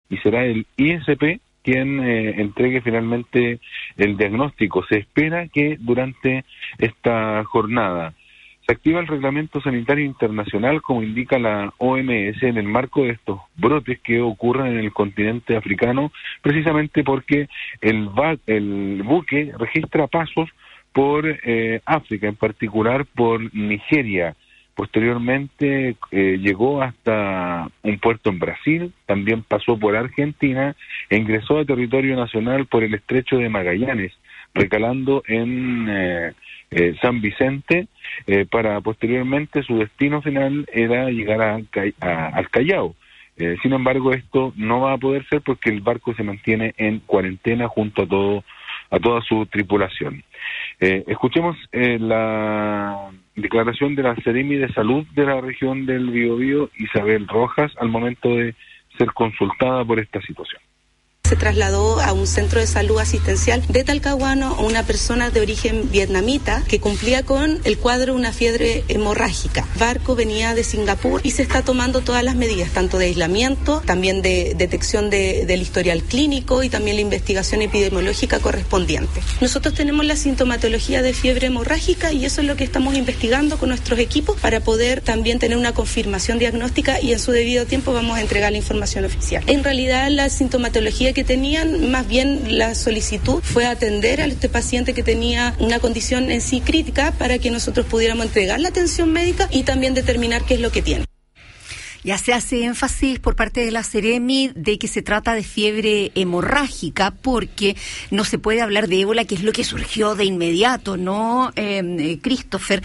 y será el ISP quien entregue finalmente el diagnóstico. Se espera que durante esta jornada se activa el Reglamento Sanitario Internacional, como indica la OMS, en el marco de estos brotes que ocurren en el continente africano, precisamente porque el buque registra pasos por África, en particular por Nigeria. Posteriormente llegó hasta un puerto en Brasil, también pasó por Argentina e ingresó a territorio nacional por el estrecho de Magallanes, recalando en San Vicente, para posteriormente su destino final era llegar al Callao. Sin embargo, esto no va a poder ser porque el barco se mantiene en cuarentena junto a toda su tripulación. Escuchemos la declaración de la Seremi de Salud de la región del Biobío, Isabel Rojas, al momento de ser consultada por esta situación. Se trasladó a un centro de salud asistencial de Talcahuano a una persona de origen vietnamita que cumplía con el cuadro de una fiebre hemorrágica. El barco venía de Singapur y se está tomando todas las medidas, tanto de aislamiento, también de detección del historial clínico y también la investigación epidemiológica correspondiente. Nosotros tenemos la sintomatología de fiebre hemorrágica y eso es lo que estamos investigando con nuestros equipos para poder también tener una confirmación diagnóstica y en su debido tiempo vamos a entregar la información oficial. En realidad la sintomatología que tenían, más bien la solicitud fue atender a este paciente que tenía una condición en sí crítica para que nosotros pudiéramos entregar la atención médica y también determinar qué es lo que tiene. Ya se hace énfasis por parte de la Seremi de que se trata de fiebre hemorrágica porque no se puede hablar de ébola, que es lo que surgió de inmediato, ¿no, Christopher?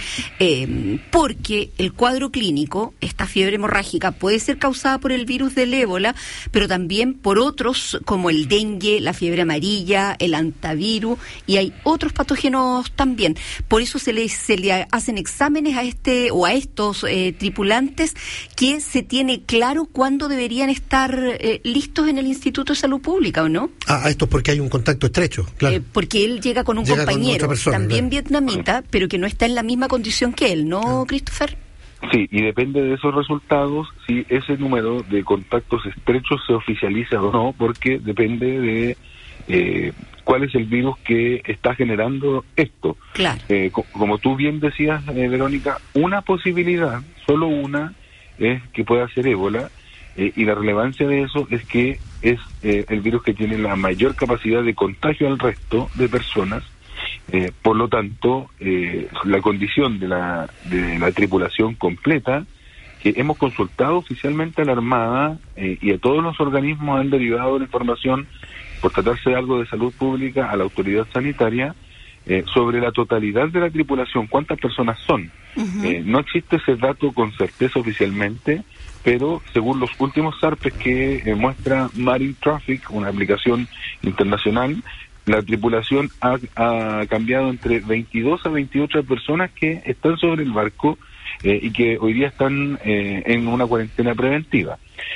Porque el cuadro clínico, esta fiebre hemorrágica, puede ser causada por el virus del ébola, pero también por otros como el dengue, la fiebre amarilla, el antivirus, y hay otros patógenos también. Por eso se le hacen exámenes a estos tripulantes que se tiene claro cuándo deberían estar listos en el Instituto de Salud Pública, ¿o no? Esto es porque hay un contacto estrecho, claro. Porque él llega con un compañero, persona, también claro, vietnamita, pero que no está en la misma condición que él, ¿no, Christopher? Sí, y depende de esos resultados si ese número de contactos estrechos se oficializa o no, porque depende de cuál es el virus que está generando esto. Claro. Como tú bien decías, Verónica, una posibilidad, solo una, es que pueda ser ébola, y la relevancia de eso es que es el virus que tiene la mayor capacidad de contagio al resto de personas. Por lo tanto, la condición de la tripulación completa, que hemos consultado oficialmente a la Armada y a todos los organismos han derivado la información, por tratarse de algo de salud pública, a la autoridad sanitaria, sobre la totalidad de la tripulación, cuántas personas son. No existe ese dato con certeza oficialmente, pero según los últimos zarpes que muestra Marine Traffic, una aplicación internacional, la tripulación ha cambiado entre 22 a 28 personas que están sobre el barco y que hoy día están en una cuarentena preventiva.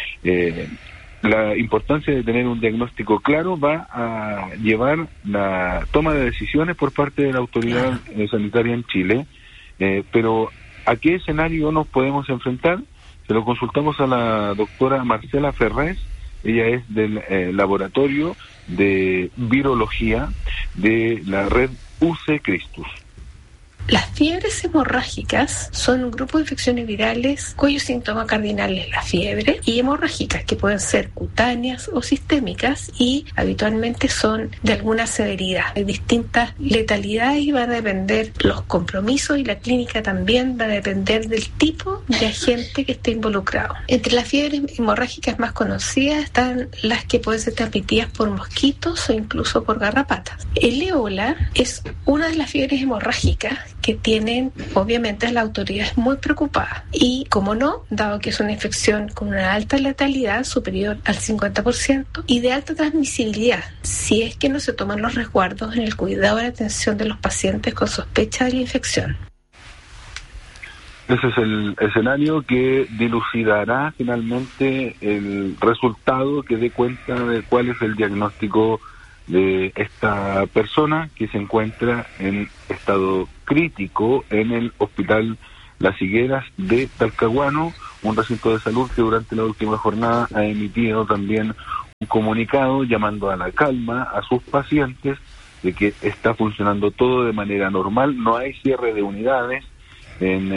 La importancia de tener un diagnóstico claro va a llevar la toma de decisiones por parte de la autoridad sanitaria en Chile, pero ¿a qué escenario nos podemos enfrentar? Se lo consultamos a la doctora Marcela Ferrés. Ella es del laboratorio de virología de la red UC Christus. Las fiebres hemorrágicas son un grupo de infecciones virales cuyo síntoma cardinal es la fiebre, y hemorrágicas que pueden ser cutáneas o sistémicas y habitualmente son de alguna severidad. Hay distintas letalidades y van a depender los compromisos, y la clínica también va a depender del tipo de agente que esté involucrado. Entre las fiebres hemorrágicas más conocidas están las que pueden ser transmitidas por mosquitos o incluso por garrapatas. El ébola es una de las fiebres hemorrágicas que tienen, obviamente, la autoridad es muy preocupada. Y, como no, dado que es una infección con una alta letalidad, superior al 50%, y de alta transmisibilidad, si es que no se toman los resguardos en el cuidado y la atención de los pacientes con sospecha de la infección. Ese es el escenario que dilucidará finalmente el resultado que dé cuenta de cuál es el diagnóstico de esta persona que se encuentra en estado crítico en el Hospital Las Higueras de Talcahuano, un recinto de salud que durante la última jornada ha emitido también un comunicado llamando a la calma a sus pacientes de que está funcionando todo de manera normal, no hay cierre de unidades en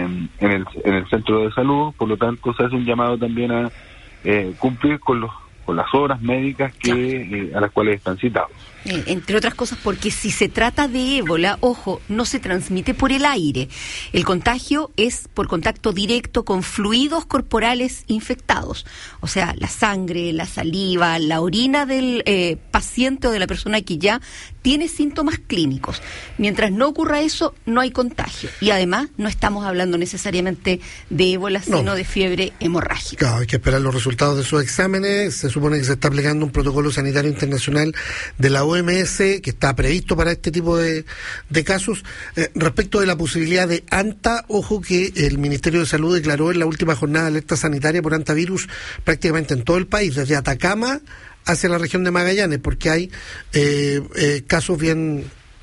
el centro de salud, por lo tanto se hace un llamado también a cumplir con las horas médicas a las cuales están citados. Entre otras cosas porque si se trata de ébola, ojo, no se transmite por el aire. El contagio es por contacto directo con fluidos corporales infectados. O sea, la sangre, la saliva, la orina del paciente o de la persona que ya tiene síntomas clínicos. Mientras no ocurra eso, no hay contagio. Y además, no estamos hablando necesariamente de ébola, sino de fiebre hemorrágica. Claro, hay que esperar los resultados de sus exámenes. Se supone que se está aplicando un protocolo sanitario internacional de la OMS que está previsto para este tipo de casos. Respecto de la posibilidad de ANTA, ojo que el Ministerio de Salud declaró en la última jornada de alerta sanitaria por antivirus prácticamente en todo el país, desde Atacama hacia la región de Magallanes, porque hay casos bien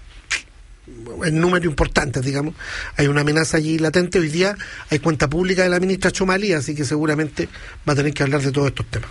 en número importantes, digamos. Hay una amenaza allí latente. Hoy día hay cuenta pública de la ministra Chomalí, así que seguramente va a tener que hablar de todos estos temas.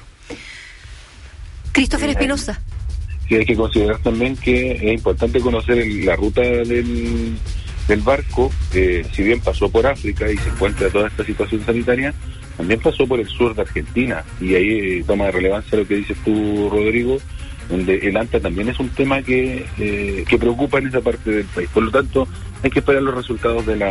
Christopher Espinosa. Sí, hay que considerar también que es importante conocer la ruta del barco, si bien pasó por África y se encuentra toda esta situación sanitaria, también pasó por el sur de Argentina, y ahí toma relevancia lo que dices tú, Rodrigo, donde el ANTA también es un tema que preocupa en esa parte del país. Por lo tanto, hay que esperar los resultados del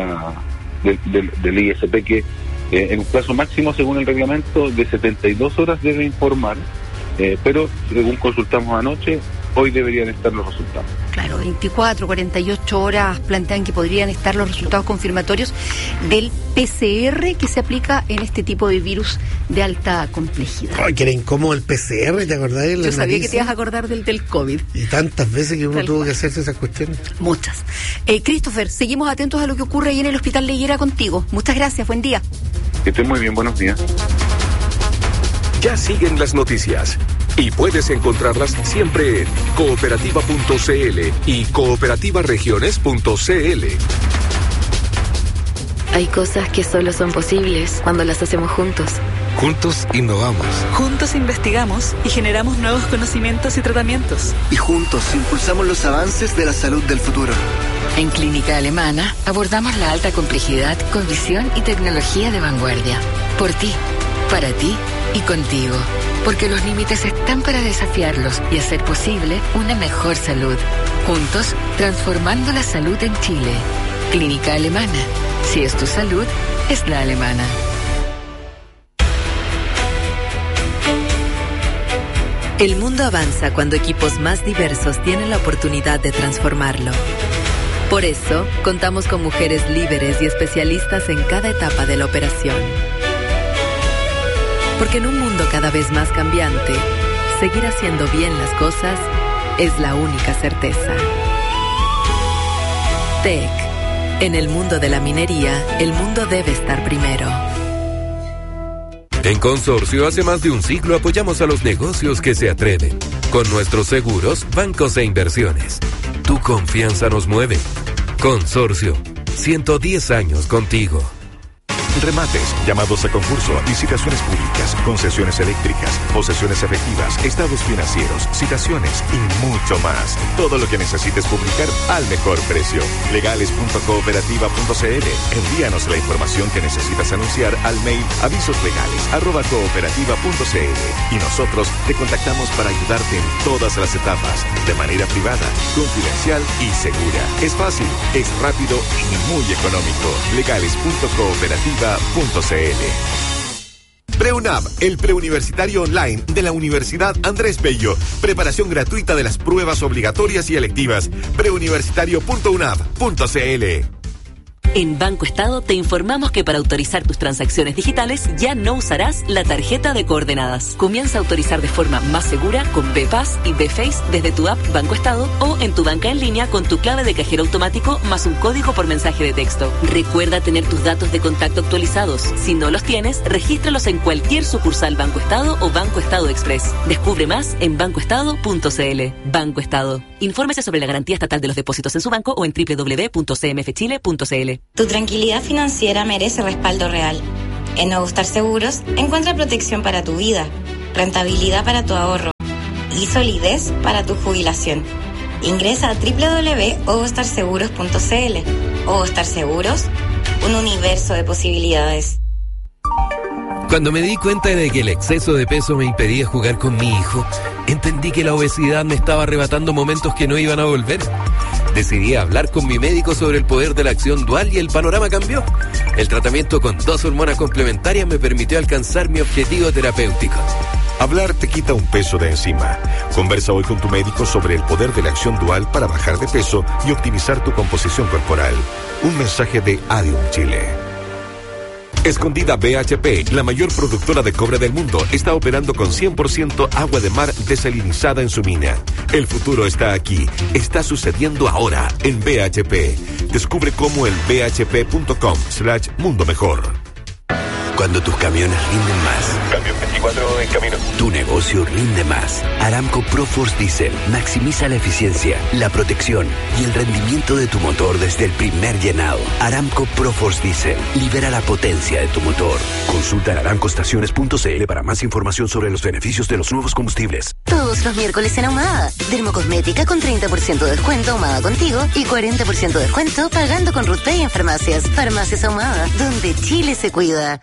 ISP, que en un plazo máximo, según el reglamento, de 72 horas debe informar, pero según consultamos anoche, hoy deberían estar los resultados. Claro, 24, 48 horas plantean que podrían estar los resultados confirmatorios del PCR que se aplica en este tipo de virus de alta complejidad. Ay, que era incómodo el PCR, ¿te acordás? Yo sabía que te ibas a acordar del COVID. Y tantas veces que uno tuvo que hacerse esas cuestiones. Muchas. Christopher, seguimos atentos a lo que ocurre ahí en el Hospital de Higuera contigo. Muchas gracias, buen día. Que estén muy bien, buenos días. Ya siguen las noticias y puedes encontrarlas siempre en cooperativa.cl y cooperativaregiones.cl. Hay cosas que solo son posibles cuando las hacemos juntos. Juntos innovamos. Juntos investigamos y generamos nuevos conocimientos y tratamientos. Y juntos impulsamos los avances de la salud del futuro. En Clínica Alemana abordamos la alta complejidad con visión y tecnología de vanguardia. Por ti, para ti y contigo. Porque los límites están para desafiarlos y hacer posible una mejor salud. Juntos, transformando la salud en Chile. Clínica Alemana. Si es tu salud, es la alemana. El mundo avanza cuando equipos más diversos tienen la oportunidad de transformarlo. Por eso, contamos con mujeres líderes y especialistas en cada etapa de la operación. Porque en un mundo cada vez más cambiante, seguir haciendo bien las cosas es la única certeza. TEC. En el mundo de la minería, el mundo debe estar primero. En Consorcio, hace más de un siglo apoyamos a los negocios que se atreven. Con nuestros seguros, bancos e inversiones. Tu confianza nos mueve. Consorcio, 110 años contigo. Remates, llamados a concurso, licitaciones públicas, concesiones eléctricas, posesiones efectivas, estados financieros, citaciones y mucho más. Todo lo que necesites publicar al mejor precio. Legales.cooperativa.cl. Envíanos la información que necesitas anunciar al mail avisoslegales@cooperativa.cl y nosotros te contactamos para ayudarte en todas las etapas, de manera privada, confidencial y segura. Es fácil, es rápido y muy económico. Legales.cooperativa.cl. PreUNAV, el preuniversitario online de la Universidad Andrés Bello. Preparación gratuita de las pruebas obligatorias y electivas. preuniversitario.unav.cl. En Banco Estado te informamos que para autorizar tus transacciones digitales ya no usarás la tarjeta de coordenadas. Comienza a autorizar de forma más segura con BPass y BFace desde tu app Banco Estado o en tu banca en línea con tu clave de cajero automático más un código por mensaje de texto. Recuerda tener tus datos de contacto actualizados. Si no los tienes, regístralos en cualquier sucursal Banco Estado o Banco Estado Express. Descubre más en bancoestado.cl. Banco Estado. Infórmese sobre la garantía estatal de los depósitos en su banco o en www.cmfchile.cl. Tu tranquilidad financiera merece respaldo real. En Nuevo Star Seguros encuentra protección para tu vida. rentabilidad para tu ahorro y solidez para tu jubilación. Ingresa a www.ovostarseguros.cl. Ovostar Seguros, un universo de posibilidades. Cuando me di cuenta de que el exceso de peso me impedía jugar con mi hijo, entendí que la obesidad me estaba arrebatando momentos que no iban a volver. Decidí hablar con mi médico sobre el poder de la acción dual y el panorama cambió. El tratamiento con 2 hormonas complementarias me permitió alcanzar mi objetivo terapéutico. Hablar te quita un peso de encima. Conversa hoy con tu médico sobre el poder de la acción dual para bajar de peso y optimizar tu composición corporal. Un mensaje de Adium Chile. Escondida BHP, la mayor productora de cobre del mundo, está operando con 100% agua de mar desalinizada en su mina. El futuro está aquí. Está sucediendo ahora en BHP. Descubre cómo en bhp.com/mundo mejor. Cuando tus camiones rinden más. Camión 24 en camino. Tu negocio rinde más. Aramco ProForce Diesel maximiza la eficiencia, la protección y el rendimiento de tu motor desde el primer llenado. Aramco ProForce Diesel libera la potencia de tu motor. Consulta en aramcoestaciones.cl para más información sobre los beneficios de los nuevos combustibles. Todos los miércoles en Ahumada. Dermocosmética con 30% de descuento Ahumada contigo y 40% de descuento pagando con RutPay en farmacias. Farmacias Ahumada, donde Chile se cuida.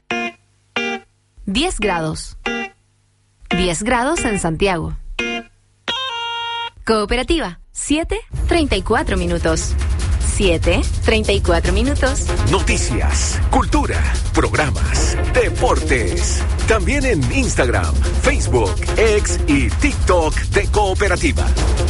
10 grados. 10 grados en Santiago. Cooperativa, 7:34 minutos. 7:34 minutos. Noticias, cultura, programas, deportes. También en Instagram, Facebook, X y TikTok de Cooperativa.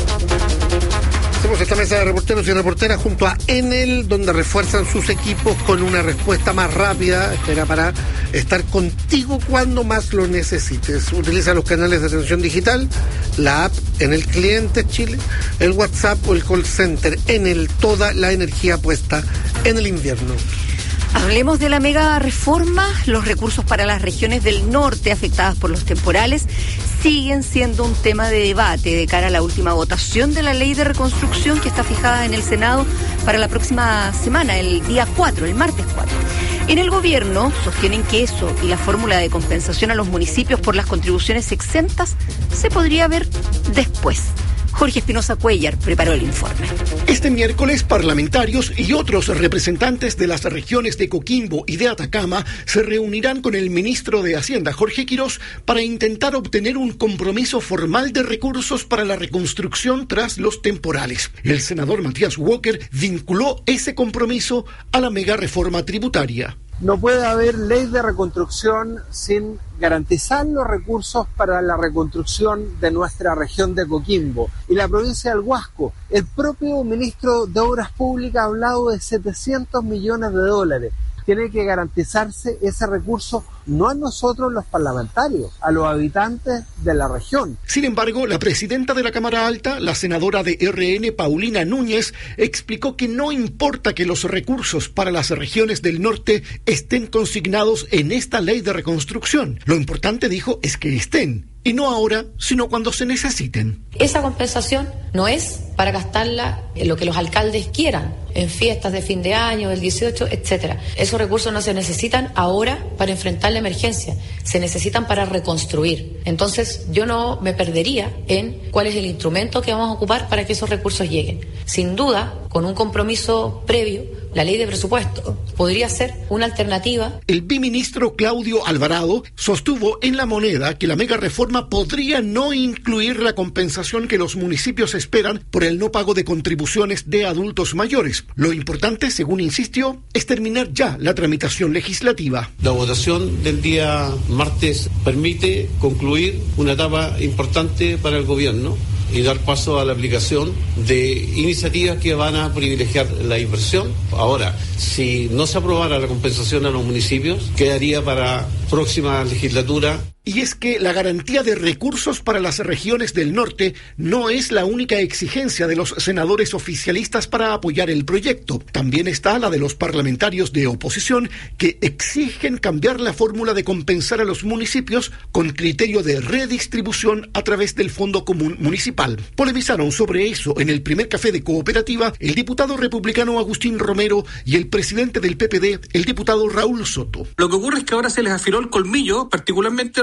Hacemos esta mesa de reporteros y reporteras junto a Enel, donde refuerzan sus equipos con una respuesta más rápida. Espera para estar contigo cuando más lo necesites. Utiliza los canales de atención digital, la app Enel Clientes Chile, el WhatsApp o el call center. Enel, toda la energía puesta en el invierno. Hablemos de la mega reforma. Los recursos para las regiones del norte afectadas por los temporales siguen siendo un tema de debate de cara a la última votación de la ley de reconstrucción que está fijada en el Senado para la próxima semana, el día 4, el martes 4. En el gobierno sostienen que eso y la fórmula de compensación a los municipios por las contribuciones exentas se podría ver después. Jorge Espinosa Cuellar preparó el informe. Este miércoles, parlamentarios y otros representantes de las regiones de Coquimbo y de Atacama se reunirán con el ministro de Hacienda, Jorge Quirós, para intentar obtener un compromiso formal de recursos para la reconstrucción tras los temporales. El senador Matías Walker vinculó ese compromiso a la mega reforma tributaria. No puede haber ley de reconstrucción sin garantizar los recursos para la reconstrucción de nuestra región de Coquimbo y la provincia del Huasco. El propio ministro de Obras Públicas ha hablado de 700 millones de dólares. Tiene que garantizarse ese recurso no a nosotros los parlamentarios, a los habitantes de la región. Sin embargo, la presidenta de la Cámara Alta, la senadora de RN, Paulina Núñez, explicó que no importa que los recursos para las regiones del norte estén consignados en esta ley de reconstrucción. Lo importante, dijo, es que estén. Y no ahora, sino cuando se necesiten. Esa compensación no es para gastarla en lo que los alcaldes quieran, en fiestas de fin de año, del 18, etcétera. Esos recursos no se necesitan ahora para enfrentar la emergencia, se necesitan para reconstruir. Entonces, yo no me perdería en cuál es el instrumento que vamos a ocupar para que esos recursos lleguen. Sin duda, con un compromiso previo, la ley de presupuesto podría ser una alternativa. El biministro Claudio Alvarado sostuvo en La Moneda que la mega reforma podría no incluir la compensación que los municipios esperan por el no pago de contribuciones de adultos mayores. Lo importante, según insistió, es terminar ya la tramitación legislativa. La votación del día martes permite concluir una etapa importante para el gobierno y dar paso a la aplicación de iniciativas que van a privilegiar la inversión. Ahora, si no se aprobara la compensación a los municipios, quedaría para próxima legislatura. Y es que la garantía de recursos para las regiones del norte no es la única exigencia de los senadores oficialistas para apoyar el proyecto. También está la de los parlamentarios de oposición que exigen cambiar la fórmula de compensar a los municipios con criterio de redistribución a través del Fondo Común Municipal. Polemizaron sobre eso en el primer café de Cooperativa el diputado republicano Agustín Romero y el presidente del PPD, el diputado Raúl Soto. Lo que ocurre es que ahora se les afiló el colmillo, particularmente a los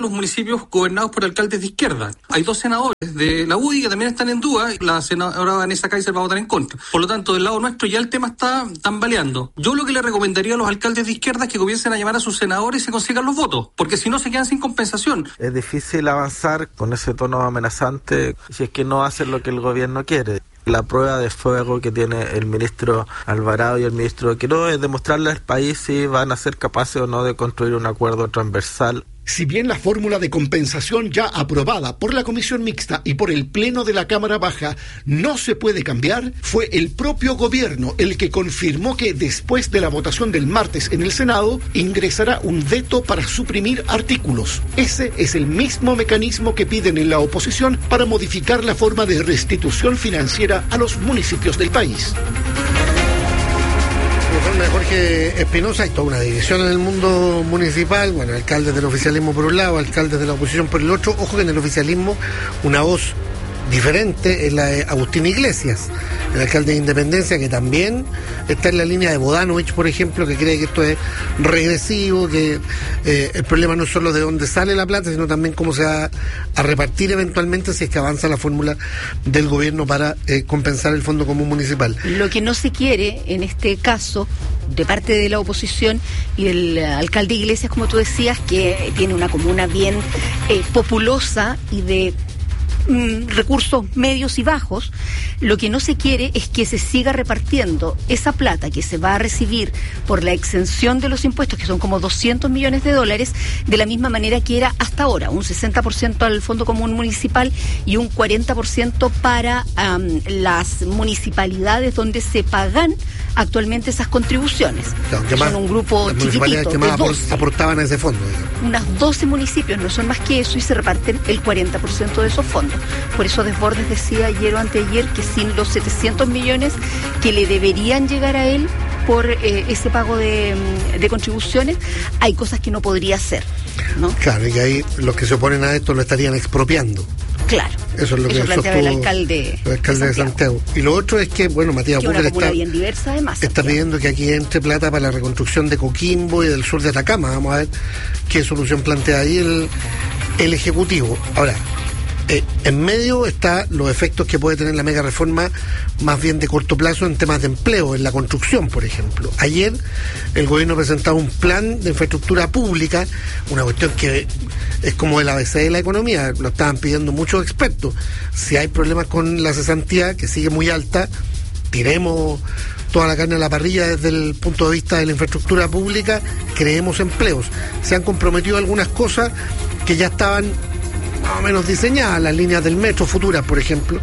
los municipios gobernados por alcaldes de izquierda. Hay 2 senadores de la UDI que también están en duda, y la senadora Vanessa Kaiser va a votar en contra. Por lo tanto, del lado nuestro ya el tema está tambaleando. Yo lo que le recomendaría a los alcaldes de izquierda es que comiencen a llamar a sus senadores y se consigan los votos, porque si no se quedan sin compensación. Es difícil avanzar con ese tono amenazante si es que no hacen lo que el gobierno quiere. La prueba de fuego que tiene el ministro Alvarado y el ministro Quiroga es demostrarle al país si van a ser capaces o no de construir un acuerdo transversal. Si bien la fórmula de compensación ya aprobada por la Comisión Mixta y por el Pleno de la Cámara Baja no se puede cambiar, fue el propio gobierno el que confirmó que después de la votación del martes en el Senado ingresará un veto para suprimir artículos. Ese es el mismo mecanismo que piden en la oposición para modificar la forma de restitución financiera a los municipios del país. Jorge Espinosa, hay toda una división en el mundo municipal, bueno, alcaldes del oficialismo por un lado, alcaldes de la oposición por el otro. Ojo que en el oficialismo una voz diferente es la de Agustín Iglesias, el alcalde de Independencia, que también está en la línea de Bodanovich, por ejemplo, que cree que esto es regresivo, que el problema no es solo de dónde sale la plata, sino también cómo se va a repartir eventualmente si es que avanza la fórmula del gobierno para compensar el Fondo Común Municipal. Lo que no se quiere en este caso de parte de la oposición y el alcalde Iglesias, como tú decías, que tiene una comuna bien populosa y de recursos medios y bajos, lo que no se quiere es que se siga repartiendo esa plata que se va a recibir por la exención de los impuestos, que son como $200 millones, de la misma manera que era hasta ahora, un 60% al Fondo Común Municipal y un 40% para las municipalidades donde se pagan actualmente esas contribuciones. Claro, son un grupo chiquitito, que más aportaban a ese fondo. Unas 12 municipios, no son más que eso, y se reparten el 40% de esos fondos. Por eso Desbordes decía ayer o anteayer que sin los 700 millones que le deberían llegar a él por ese pago de contribuciones, hay cosas que no podría hacer, ¿no? Claro, y que ahí los que se oponen a esto lo estarían expropiando. Claro. Eso es lo que planteaba el alcalde de Santiago. Y lo otro es que, bueno, Matías Búker está bien diversa, además, está pidiendo que aquí entre plata para la reconstrucción de Coquimbo y del sur de Atacama. Vamos a ver qué solución plantea ahí el Ejecutivo. Ahora, en medio está los efectos que puede tener la mega reforma más bien de corto plazo en temas de empleo, en la construcción, por ejemplo. Ayer el gobierno presentaba un plan de infraestructura pública, una cuestión que es como el ABC de la economía, lo estaban pidiendo muchos expertos. Si hay problemas con la cesantía, que sigue muy alta, tiremos toda la carne a la parrilla desde el punto de vista de la infraestructura pública, creemos empleos. Se han comprometido algunas cosas que ya estaban más o menos diseñadas, las líneas del metro futuras, por ejemplo,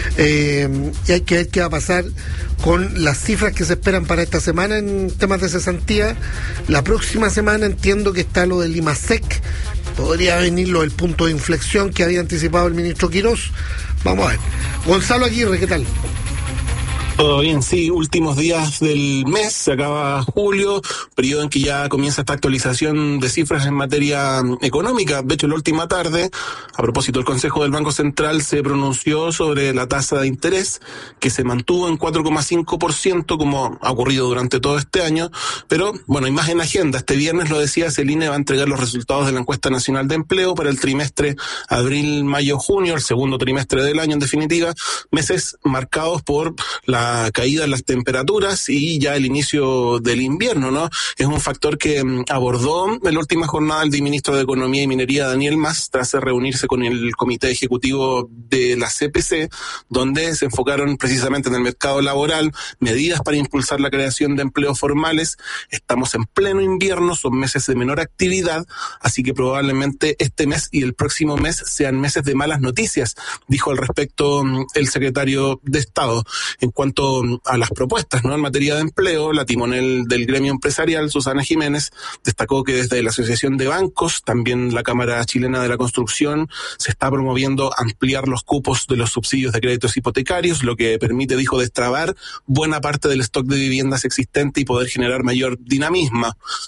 y hay que ver qué va a pasar con las cifras que se esperan para esta semana en temas de cesantía. La próxima semana entiendo que está lo del IMASEC, podría venir lo del punto de inflexión que había anticipado el ministro Quirós. Vamos a ver. Gonzalo Aguirre, ¿qué tal? Todo bien, sí, últimos días del mes, se acaba julio, periodo en que ya comienza esta actualización de cifras en materia económica. De hecho, la última tarde, a propósito, el Consejo del Banco Central se pronunció sobre la tasa de interés, que se mantuvo en 4,5%, como ha ocurrido durante todo este año, pero, bueno, hay más en agenda. Este viernes, lo decía, el INE va a entregar los resultados de la encuesta nacional de empleo para el trimestre abril, mayo, junio, el segundo trimestre del año, en definitiva, meses marcados por la caída en las temperaturas y ya el inicio del invierno, ¿no? Es un factor que abordó en la última jornada el ministro de Economía y Minería, Daniel Mas, tras reunirse con el comité ejecutivo de la CPC, donde se enfocaron precisamente en el mercado laboral, medidas para impulsar la creación de empleos formales. Estamos en pleno invierno, son meses de menor actividad, así que probablemente este mes y el próximo mes sean meses de malas noticias, dijo al respecto el secretario de Estado. En cuanto a las propuestas, ¿no?, en materia de empleo, la timonel del gremio empresarial, Susana Jiménez, destacó que desde la Asociación de Bancos, también la Cámara Chilena de la Construcción, se está promoviendo ampliar los cupos de los subsidios de créditos hipotecarios, lo que permite, dijo, destrabar buena parte del stock de viviendas existente y poder generar mayor dinamismo.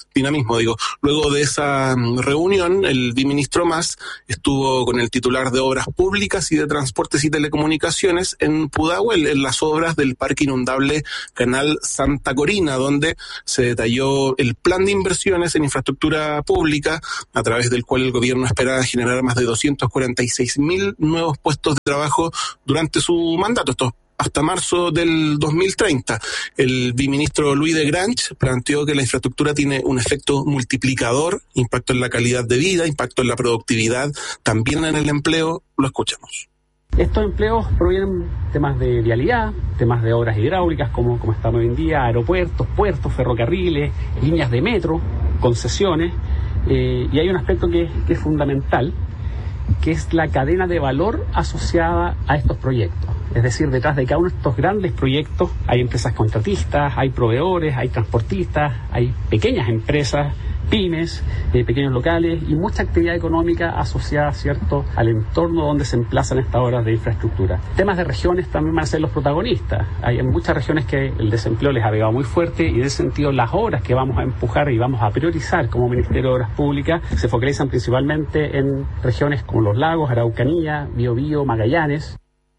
Luego de esa reunión, el viceministro Mas estuvo con el titular de Obras Públicas y de Transportes y Telecomunicaciones en Pudahuel, en las obras del el parque inundable Canal Santa Corina, donde se detalló el plan de inversiones en infraestructura pública, a través del cual el gobierno espera generar más de 246.000 nuevos puestos de trabajo durante su mandato. Esto hasta marzo del 2030. El viceministro Luis de Grange planteó que la infraestructura tiene un efecto multiplicador, impacto en la calidad de vida, impacto en la productividad, también en el empleo. Lo escuchamos. Estos empleos provienen de temas de vialidad, temas de obras hidráulicas, como están hoy en día, aeropuertos, puertos, ferrocarriles, líneas de metro, concesiones, y hay un aspecto que es fundamental, que es la cadena de valor asociada a estos proyectos. Es decir, detrás de cada uno de estos grandes proyectos hay empresas contratistas, hay proveedores, hay transportistas, hay pequeñas empresas, pymes, pequeños locales y mucha actividad económica asociada, ¿cierto?, al entorno donde se emplazan estas obras de infraestructura. Temas de regiones también van a ser los protagonistas. Hay en muchas regiones que el desempleo les ha pegado muy fuerte y en ese sentido las obras que vamos a empujar y vamos a priorizar como Ministerio de Obras Públicas se focalizan principalmente en regiones como Los Lagos, Araucanía, Biobío, Magallanes.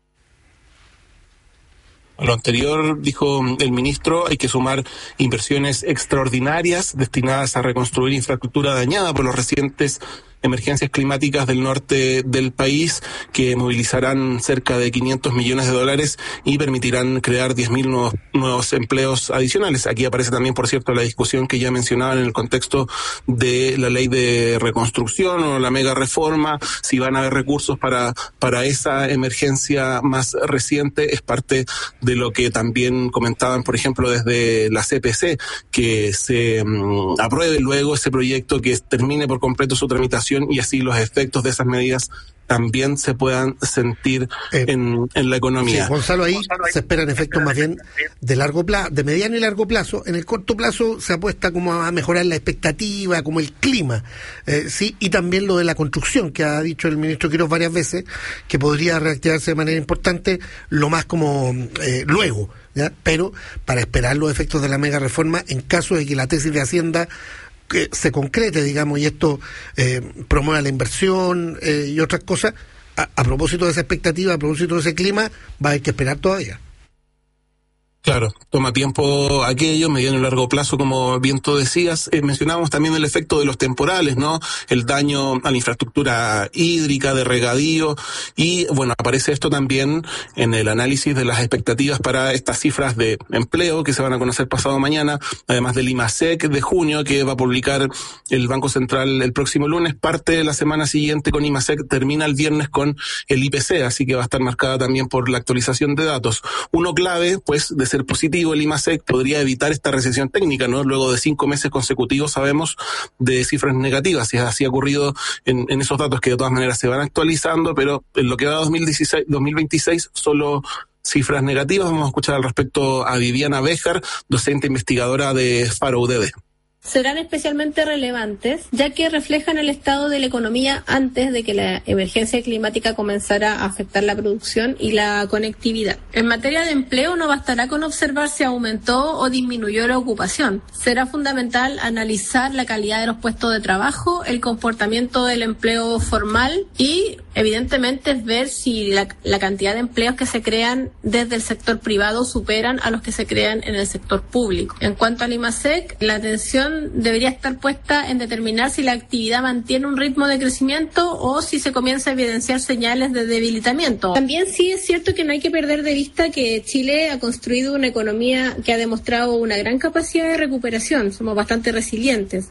A lo anterior, dijo el ministro, hay que sumar inversiones extraordinarias destinadas a reconstruir infraestructura dañada por los recientes emergencias climáticas del norte del país, que movilizarán cerca de $500 millones y permitirán crear 10.000 nuevos empleos adicionales. Aquí aparece también, por cierto, la discusión que ya mencionaban en el contexto de la ley de reconstrucción o la mega reforma, si van a haber recursos para esa emergencia más reciente. Es parte de lo que también comentaban, por ejemplo, desde la CPC, que se apruebe luego ese proyecto, que termine por completo su tramitación y así los efectos de esas medidas también se puedan sentir en la economía. Sí, Gonzalo, ahí se esperan efectos más bien de largo plazo, de mediano y largo plazo. En el corto plazo se apuesta como a mejorar la expectativa, como el clima, sí, y también lo de la construcción, que ha dicho el ministro Quiroz varias veces, que podría reactivarse de manera importante lo más como luego, ¿ya? Pero para esperar los efectos de la mega reforma, en caso de que la tesis de Hacienda que se concrete, digamos, y esto promueva la inversión y otras cosas, a propósito de esa expectativa, a propósito de ese clima, va a haber que esperar todavía. Claro, toma tiempo aquello, mediano y largo plazo, como bien tú decías. Mencionábamos también el efecto de los temporales, ¿no? El daño a la infraestructura hídrica, de regadío, y bueno, aparece esto también en el análisis de las expectativas para estas cifras de empleo que se van a conocer pasado mañana, además del IMASEC de junio, que va a publicar el Banco Central el próximo lunes. Parte de la semana siguiente con IMASEC, termina el viernes con el IPC, así que va a estar marcada también por la actualización de datos. Uno clave, pues, de ser positivo, el IMASEC podría evitar esta recesión técnica, ¿no? Luego de 5 meses consecutivos, sabemos, de cifras negativas, y así ha ocurrido en esos datos que de todas maneras se van actualizando, pero en lo que va a 2026, solo cifras negativas. Vamos a escuchar al respecto a Viviana Béjar, docente investigadora de Faro UDD. Serán especialmente relevantes, ya que reflejan el estado de la economía antes de que la emergencia climática comenzara a afectar la producción y la conectividad. En materia de empleo, no bastará con observar si aumentó o disminuyó la ocupación. Será fundamental analizar la calidad de los puestos de trabajo, el comportamiento del empleo formal y, evidentemente, ver si la cantidad de empleos que se crean desde el sector privado superan a los que se crean en el sector público. En cuanto al IMASEC, la atención debería estar puesta en determinar si la actividad mantiene un ritmo de crecimiento o si se comienza a evidenciar señales de debilitamiento. También sí es cierto que no hay que perder de vista que Chile ha construido una economía que ha demostrado una gran capacidad de recuperación. Somos bastante resilientes.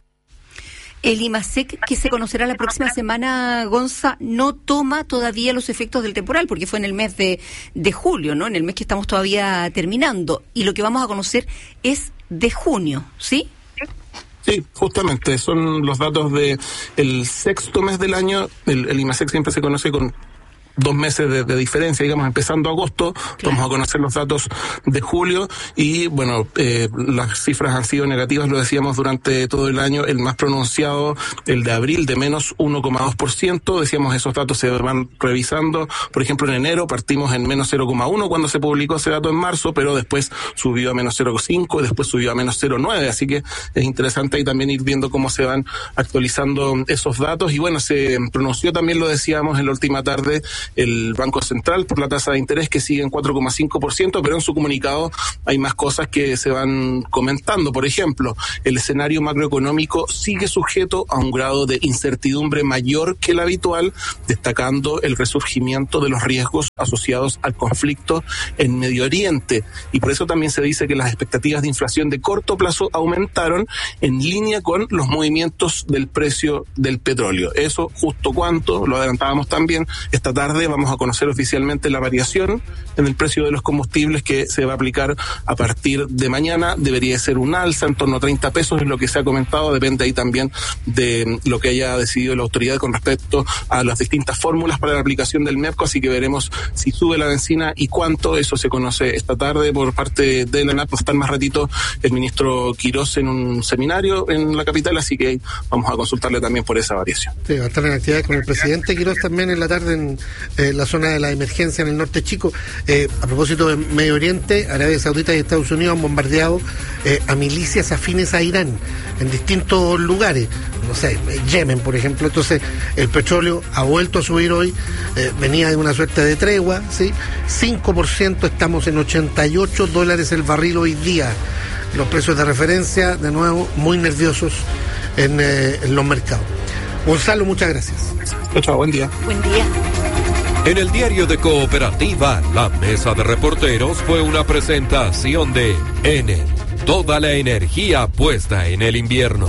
El IMASEC, que se conocerá la próxima semana, Gonza, no toma todavía los efectos del temporal, porque fue en el mes de julio, ¿no? En el mes que estamos todavía terminando. Y lo que vamos a conocer es de junio, ¿sí? Sí, justamente, son los datos de el sexto mes del año. El IMASEC siempre se conoce con 2 meses de diferencia, digamos, empezando agosto, claro. Vamos a conocer los datos de julio y, bueno, las cifras han sido negativas, lo decíamos, durante todo el año. El más pronunciado, el de abril, de menos 1,2%. Decíamos, esos datos se van revisando. Por ejemplo, en enero partimos en menos 0,1 cuando se publicó ese dato en marzo, pero después subió a menos 0,5 y después subió a menos 0,9. Así que es interesante ahí también ir viendo cómo se van actualizando esos datos. Y bueno, se pronunció también, lo decíamos en la última tarde, el Banco Central por la tasa de interés que sigue en 4,5%, pero en su comunicado hay más cosas que se van comentando. Por ejemplo, el escenario macroeconómico sigue sujeto a un grado de incertidumbre mayor que el habitual, destacando el resurgimiento de los riesgos asociados al conflicto en Medio Oriente. Y por eso también se dice que las expectativas de inflación de corto plazo aumentaron en línea con los movimientos del precio del petróleo. Eso justo cuánto, lo adelantábamos también, esta tarde vamos a conocer oficialmente la variación en el precio de los combustibles que se va a aplicar a partir de mañana. Debería ser un alza en torno a 30 pesos, es lo que se ha comentado, depende ahí también de lo que haya decidido la autoridad con respecto a las distintas fórmulas para la aplicación del MEPCO, así que veremos si sube la bencina y cuánto. Eso se conoce esta tarde por parte de la ANAP. Va a estar más ratito el ministro Quirós en un seminario en la capital, así que vamos a consultarle también por esa variación. Sí, va a estar en actividades con el presidente Quirós también en la tarde en la zona de la emergencia en el norte chico. A propósito de Medio Oriente, Arabia Saudita y Estados Unidos han bombardeado a milicias afines a Irán en distintos lugares, no sé, Yemen por ejemplo. Entonces el petróleo ha vuelto a subir hoy, venía de una suerte de tregua, ¿sí? 5%, estamos en $88 el barril hoy día. Los precios de referencia, de nuevo, muy nerviosos en los mercados. Gonzalo, muchas gracias. Chao, buen día. Buen día. En el diario de Cooperativa, la mesa de reporteros fue una presentación de Enel. Toda la energía puesta en el invierno.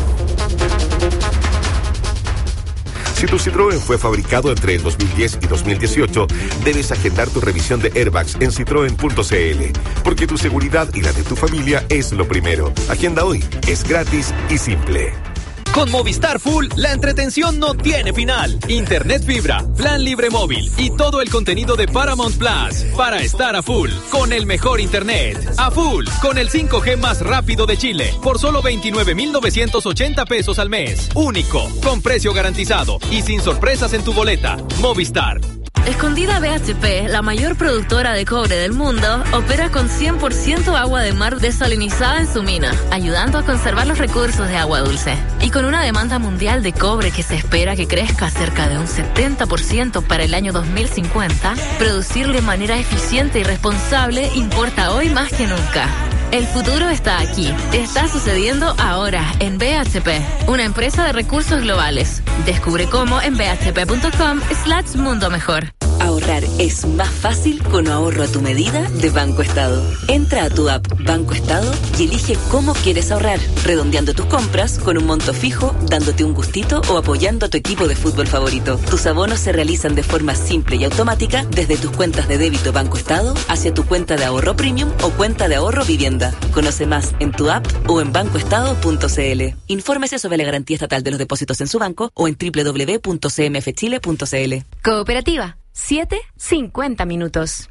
Si tu Citroën fue fabricado entre el 2010 y 2018, debes agendar tu revisión de airbags en citroen.cl, porque tu seguridad y la de tu familia es lo primero. Agenda hoy, es gratis y simple. Con Movistar Full, la entretención no tiene final. Internet fibra, plan libre móvil y todo el contenido de Paramount Plus para estar a full con el mejor internet. A full con el 5G más rápido de Chile por solo 29,980 pesos al mes. Único, con precio garantizado y sin sorpresas en tu boleta. Movistar. Escondida BHP, la mayor productora de cobre del mundo, opera con 100% agua de mar desalinizada en su mina, ayudando a conservar los recursos de agua dulce. Y con una demanda mundial de cobre que se espera que crezca cerca de un 70% para el año 2050, producir de manera eficiente y responsable importa hoy más que nunca. El futuro está aquí. Está sucediendo ahora en BHP, una empresa de recursos globales. Descubre cómo en bhp.com/mundo mejor. Ahorrar es más fácil con ahorro a tu medida de Banco Estado. Entra a tu app Banco Estado y elige cómo quieres ahorrar, redondeando tus compras con un monto fijo, dándote un gustito o apoyando a tu equipo de fútbol favorito. Tus abonos se realizan de forma simple y automática desde tus cuentas de débito Banco Estado hacia tu cuenta de ahorro premium o cuenta de ahorro vivienda. Conoce más en tu app o en bancoestado.cl. Infórmese sobre la garantía estatal de los depósitos en su banco o en www.cmfchile.cl. Cooperativa. 7:50 minutos.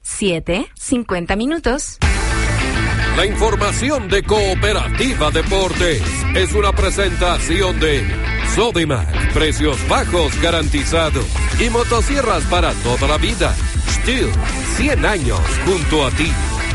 7:50 minutos. La información de Cooperativa Deportes es una presentación de Sodimac, precios bajos garantizados y motosierras para toda la vida. Stihl, 100 años junto a ti.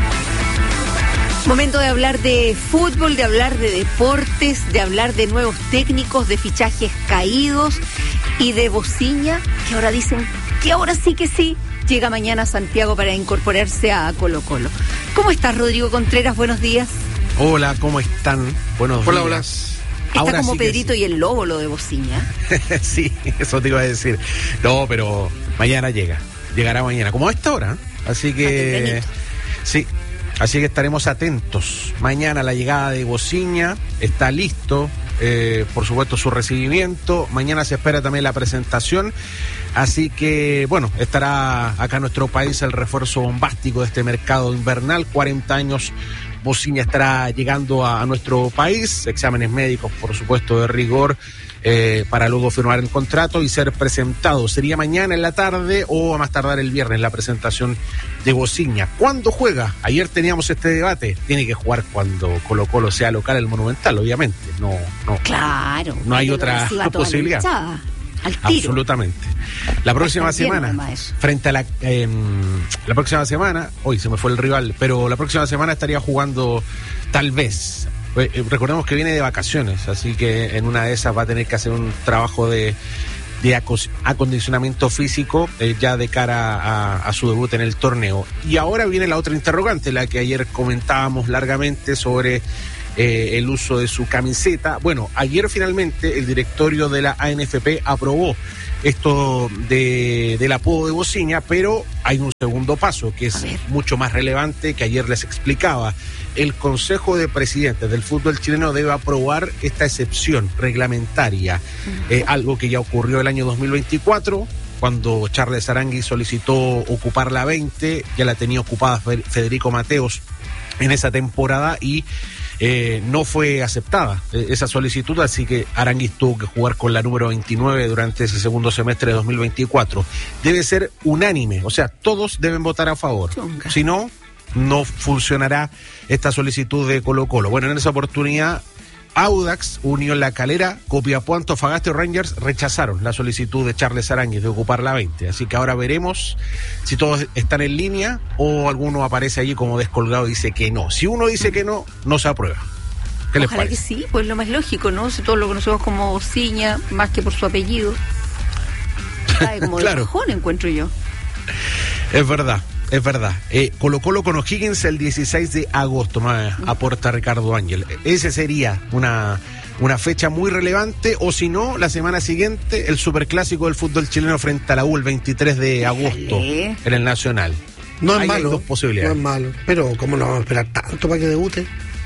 Momento de hablar de fútbol, de hablar de deportes, de hablar de nuevos técnicos, de fichajes caídos y de Bociña, que ahora dicen que ahora sí que sí, llega mañana a Santiago para incorporarse a Colo-Colo. ¿Cómo estás, Rodrigo Contreras? Buenos días. Hola, ¿cómo están? Buenos días. Hola. Está ahora como sí Pedrito sí. Y el Lobo lo de Bociña. Sí, eso te iba a decir. No, pero mañana llegará mañana, como a esta hora. Así que sí. Así que estaremos atentos. Mañana la llegada de Bociña, está listo, por supuesto su recibimiento. Mañana se espera también la presentación. Así que, bueno, estará acá en nuestro país el refuerzo bombástico de este mercado invernal. 40 años, Bociña estará llegando a nuestro país. Exámenes médicos, por supuesto, de rigor. Para luego firmar el contrato y ser presentado. Sería mañana en la tarde o a más tardar el viernes la presentación de Bociña. ¿Cuándo juega? Ayer teníamos este debate. Tiene que jugar cuando Colo-Colo sea local el Monumental, obviamente. No. Claro. No hay otra posibilidad. Al tiro. Absolutamente. La próxima semana, frente a la próxima semana, hoy se me fue el rival, pero la próxima semana estaría jugando tal vez. Recordemos que viene de vacaciones, así que en una de esas va a tener que hacer un trabajo de acondicionamiento físico ya de cara a su debut en el torneo. Y ahora viene la otra interrogante, la que ayer comentábamos largamente sobre el uso de su camiseta. Bueno, ayer finalmente el directorio de la ANFP aprobó esto del apodo de Bociña, pero hay un segundo paso que es mucho más relevante, que ayer les explicaba. El Consejo de Presidentes del fútbol chileno debe aprobar esta excepción reglamentaria, algo que ya ocurrió el año 2024, cuando Charles Aránguiz solicitó ocupar la 20, ya la tenía ocupada Federico Mateos en esa temporada y no fue aceptada esa solicitud, así que Aránguiz tuvo que jugar con la número 29 durante ese segundo semestre de 2024. Debe ser unánime, o sea, todos deben votar a favor. Si no, no funcionará esta solicitud de Colo-Colo. Bueno, en esa oportunidad, Audax, Unión La Calera, Copiapó, Antofagasta y Rangers rechazaron la solicitud de Charles Aránguiz de ocupar la 20. Así que ahora veremos si todos están en línea o alguno aparece allí como descolgado y dice que no. Si uno dice que no, no se aprueba. ¿Qué les parece? Ojalá que sí, pues lo más lógico, ¿no? Si todos lo conocemos como Bociña, más que por su apellido. Como de cajón, encuentro yo. Es verdad. Es verdad. Colo-Colo con O'Higgins el 16 de agosto, aporta Ricardo Ángel. Ese sería una fecha muy relevante, o si no, la semana siguiente, el superclásico del fútbol chileno frente a la U el 23 de agosto en el Nacional. No es malo, hay dos posibilidades. No es malo, pero ¿cómo lo vamos a esperar tanto para que debute?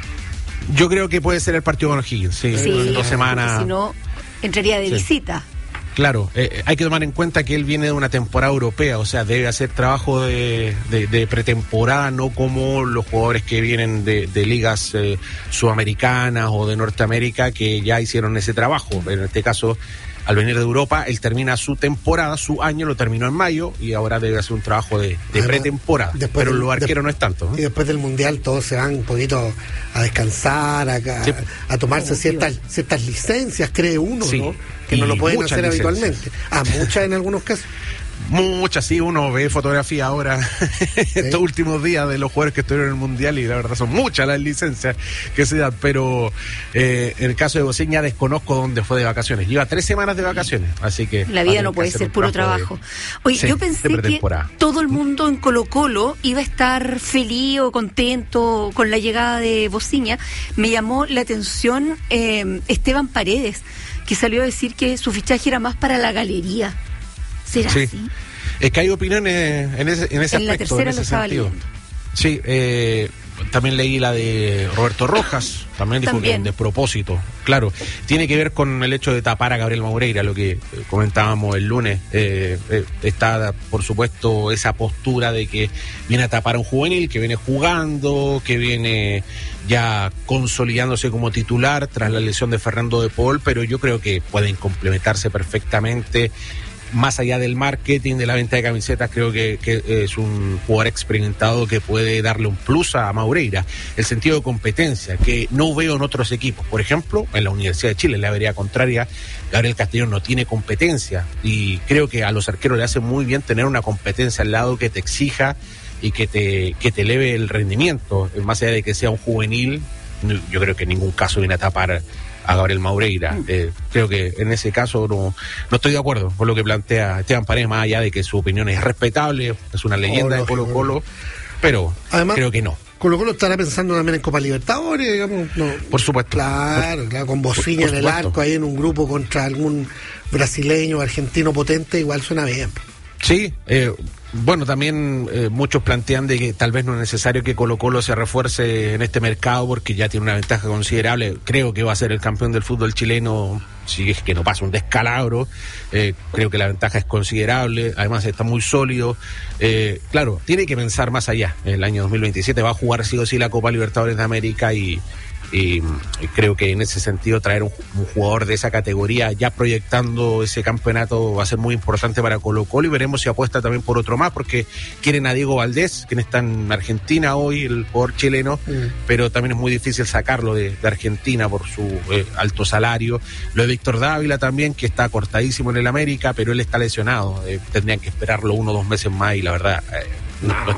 Yo creo que puede ser el partido con O'Higgins, sí, 2 semanas. Si no, entraría de visita. Claro, hay que tomar en cuenta que él viene de una temporada europea, o sea, debe hacer trabajo de pretemporada, no como los jugadores que vienen de ligas sudamericanas o de Norteamérica que ya hicieron ese trabajo. En este caso, al venir de Europa, él termina su temporada, su año lo terminó en mayo y ahora debe hacer un trabajo de pretemporada. Pero los arqueros no es tanto, ¿no? Y después del Mundial todos se van un poquito a descansar, a tomarse ciertas licencias, cree uno, ¿no? Que no lo pueden hacer habitualmente. Muchas en algunos casos. Muchas, sí, uno ve fotografía ahora estos últimos días de los jugadores que estuvieron en el Mundial y la verdad son muchas las licencias que se dan, pero en el caso de Bociña desconozco dónde fue de vacaciones. Lleva 3 semanas de vacaciones, así que... La vida no puede ser puro trabajo. Oye, yo pensé que todo el mundo en Colo-Colo iba a estar feliz o contento con la llegada de Bociña. Me llamó la atención Esteban Paredes, que salió a decir que su fichaje era más para la galería. ¿Será así? Es que hay opiniones en ese aspecto, la tercera en ese lo estaba sentido. leyendo. Sí, también leí la de Roberto Rojas, también dijo que de propósito. Claro, tiene que ver con el hecho de tapar a Gabriel Maureira, lo que comentábamos el lunes. Está, por supuesto, esa postura de que viene a tapar a un juvenil, que viene jugando, que viene ya consolidándose como titular tras la lesión de Fernando de Paul, pero yo creo que pueden complementarse perfectamente. Más allá del marketing, de la venta de camisetas, creo que es un jugador experimentado que puede darle un plus a Maureira. El sentido de competencia, que no veo en otros equipos. Por ejemplo, en la Universidad de Chile, la vereda contraria, Gabriel Castellón no tiene competencia. Y creo que a los arqueros le hace muy bien tener una competencia al lado que te exija y que te eleve el rendimiento. Más allá de que sea un juvenil, yo creo que en ningún caso viene a tapar a Gabriel Maureira. Creo que en ese caso no estoy de acuerdo con lo que plantea Esteban Paredes, más allá de que su opinión es respetable, es una leyenda de Colo-Colo, pero además, creo que no. Colo-Colo estará pensando también en Copa Libertadores, digamos. No. Por supuesto. Claro, con Bociña en el arco, ahí en un grupo contra algún brasileño o argentino potente, igual suena bien. Sí, bueno, también muchos plantean de que tal vez no es necesario que Colo-Colo se refuerce en este mercado porque ya tiene una ventaja considerable. Creo que va a ser el campeón del fútbol chileno si es que no pasa un descalabro. Creo que la ventaja es considerable, además está muy sólido. Claro, tiene que pensar más allá. El año 2027 va a jugar sí o sí la Copa Libertadores de América y creo que en ese sentido traer un jugador de esa categoría ya proyectando ese campeonato va a ser muy importante para Colo-Colo, y veremos si apuesta también por otro más, porque quieren a Diego Valdés, quien está en Argentina hoy, el jugador chileno, pero también es muy difícil sacarlo de Argentina por su alto salario. Lo de Víctor Dávila también, que está cortadísimo en el América, pero él está lesionado, tendrían que esperarlo 1 o 2 meses más y la verdad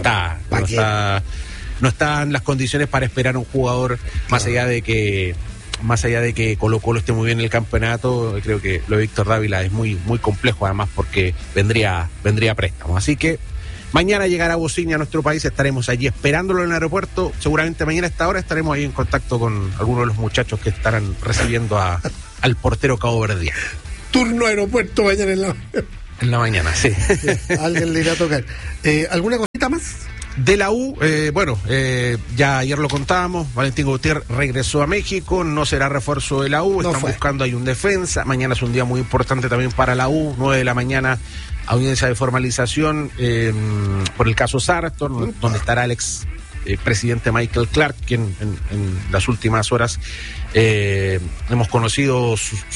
no están las condiciones para esperar a un jugador, más allá de que más allá de que Colo-Colo esté muy bien en el campeonato, creo que lo de Víctor Dávila es muy, muy complejo, además porque vendría a préstamo. Así que mañana llegará Bosigny a nuestro país, estaremos allí esperándolo en el aeropuerto. Seguramente mañana a esta hora estaremos ahí en contacto con algunos de los muchachos que estarán recibiendo al portero caboverdiano. Turno aeropuerto mañana en la mañana, sí. Alguien le irá a tocar. ¿Alguna cosita más? De la U, ya ayer lo contábamos, Valentín Gutiérrez regresó a México, no será refuerzo de la U, están buscando ahí un defensa. Mañana es un día muy importante también para la U, 9 de la mañana, audiencia de formalización por el caso Sartor, donde estará el ex presidente Michael Clark, quien en las últimas horas hemos conocido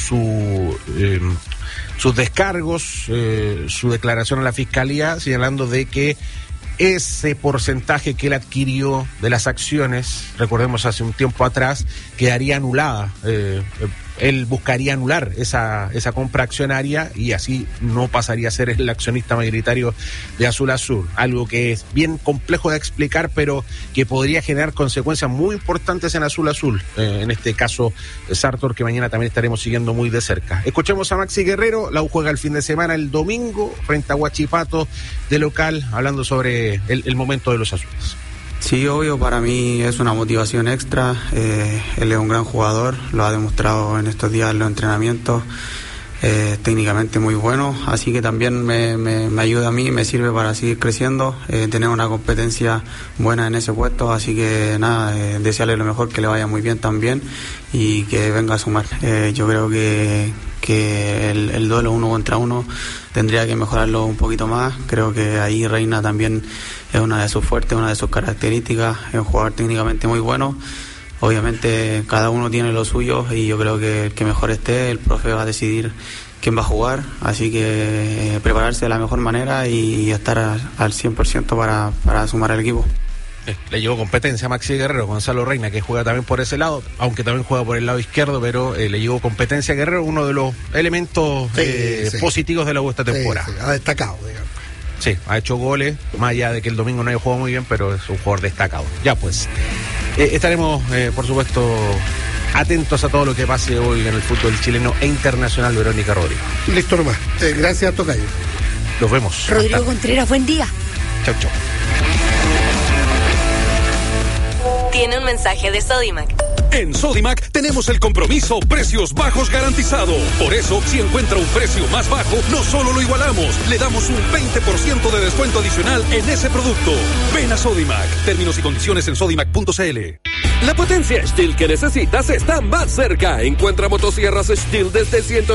sus descargos, su declaración a la Fiscalía, señalando de que ese porcentaje que él adquirió de las acciones, recordemos hace un tiempo atrás, quedaría anulada. Él buscaría anular esa compra accionaria y así no pasaría a ser el accionista mayoritario de Azul Azul. Algo que es bien complejo de explicar, pero que podría generar consecuencias muy importantes en Azul Azul. En este caso, Sartor, que mañana también estaremos siguiendo muy de cerca. Escuchemos a Maxi Guerrero. La U juega el fin de semana, el domingo, frente a Huachipato de local, hablando sobre el momento de los azules. Sí, obvio, para mí es una motivación extra. Él es un gran jugador, lo ha demostrado en estos días en los entrenamientos, técnicamente muy bueno, así que también me ayuda a mí, me sirve para seguir creciendo, tener una competencia buena en ese puesto, así que nada, desearle lo mejor, que le vaya muy bien también y que venga a sumar. Yo creo que el duelo 1 contra 1 tendría que mejorarlo un poquito más. Creo que ahí Reina también es una de sus fuertes, una de sus características, es un jugador técnicamente muy bueno. Obviamente cada uno tiene lo suyo y yo creo que el que mejor esté, el profe va a decidir quién va a jugar, así que prepararse de la mejor manera y estar al 100% para sumar al equipo. Le llegó competencia a Maxi Guerrero, Gonzalo Reina, que juega también por ese lado, aunque también juega por el lado izquierdo, pero le llegó competencia a Guerrero, uno de los elementos positivos de la U esta temporada. Sí, ha destacado, digamos. Sí, ha hecho goles, más allá de que el domingo no haya jugado muy bien, pero es un jugador destacado. Ya pues, estaremos, por supuesto, atentos a todo lo que pase hoy en el fútbol chileno e internacional. Verónica Rodrigo. Listo nomás. Gracias, Tocayo. Nos vemos. Rodrigo Contreras, buen día. Chau, chau. Tiene un mensaje de Sodimac. En Sodimac tenemos el compromiso precios bajos garantizado. Por eso, si encuentra un precio más bajo, no solo lo igualamos, le damos un 20% de descuento adicional en ese producto. Ven a Sodimac. Términos y condiciones en sodimac.cl. La potencia Stihl que necesitas está más cerca. Encuentra motosierras Stihl desde